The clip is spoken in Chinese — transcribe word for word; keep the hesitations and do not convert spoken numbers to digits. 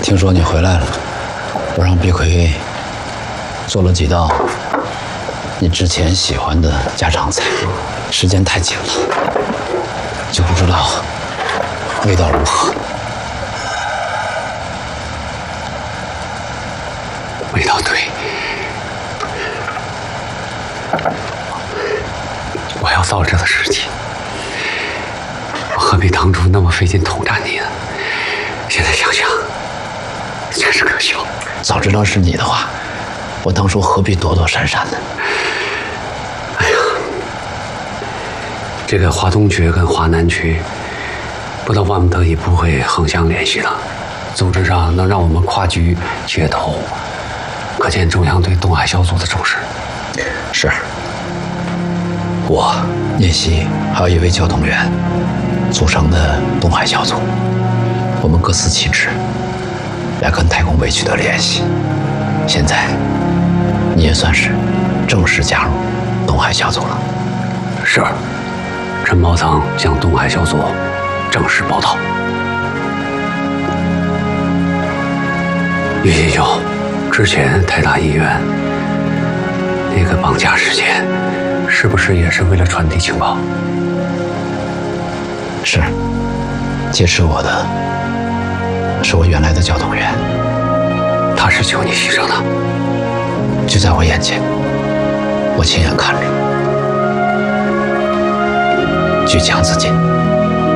听说你回来了，我让毕逵做了几道你之前喜欢的家常菜，时间太紧了，就不知道味道如何。 味道对，我要造这的事情，我何必当初那么费劲统战你呢？现在想想，真是可笑。 早知道是你的话，我当初何必躲躲闪闪呢？ 哎呀，这个华东区跟华南区，不到万不得已不会横相联系的。组织上能让我们跨局接头，可见中央对东海小组的重视。 是，我、聂曦还有一位交通员组成的东海小组，我们各司其职，来跟太空卫取得联系。现在，你也算是正式加入东海小组了。 是，陈宝仓向东海小组正式报道。岳先兄，之前泰达医院那个绑架事件，是不是也是为了传递情报？ 是，劫持我的是我原来的交通员， 他是求你牺牲的， 就在我眼前，我亲眼看着，举枪自尽。